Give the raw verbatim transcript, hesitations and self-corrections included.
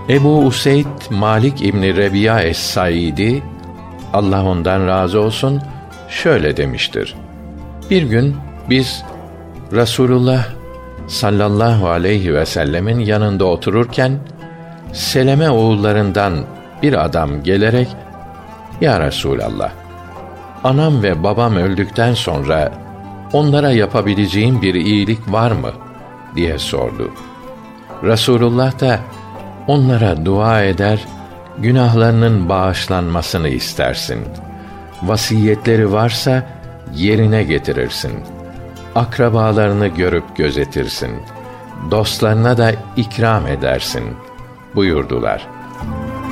Ebu Useyd Malik İbni Rebi'a es-Saidi, Allah ondan razı olsun, şöyle demiştir: Bir gün biz Resulullah sallallahu aleyhi ve sellemin yanında otururken, Seleme oğullarından bir adam gelerek, "Ya Resulallah, anam ve babam öldükten sonra onlara yapabileceğim bir iyilik var mı?" diye sordu. Resulullah da onlara dua eder, günahlarının bağışlanmasını istersin. Vasiyetleri varsa yerine getirirsin. Akrabalarını görüp gözetirsin. Dostlarına da ikram edersin buyurdular.